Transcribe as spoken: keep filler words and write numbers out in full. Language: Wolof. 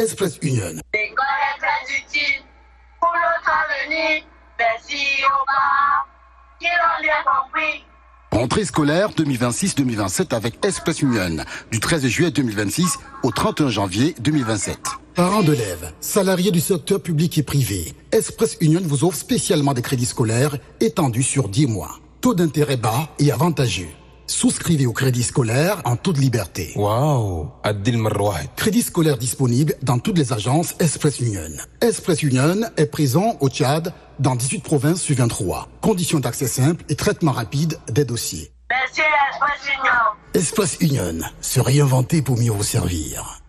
Express Union. L'école est très utile pour notre avenir. Merci aux parents qui l'ont bien compris. Rentrée scolaire deux mille vingt-six deux mille vingt-sept avec Express Union, du treize juillet deux mille vingt-six au trente et un janvier deux mille vingt-sept. Parents d'élèves, salariés du secteur public et privé, Express Union vous offre spécialement des crédits scolaires étendus sur dix mois. Taux d'intérêt bas et avantageux. Souscrivez au crédit scolaire en toute liberté. Waouh, Adil Marwahid. Crédit scolaire disponible dans toutes les agences Express Union. Express Union est présent au Tchad dans dix-huit provinces sur vingt-trois. Conditions d'accès simple et traitement rapide des dossiers. Merci Express Union. Express Union, se réinventer pour mieux vous servir.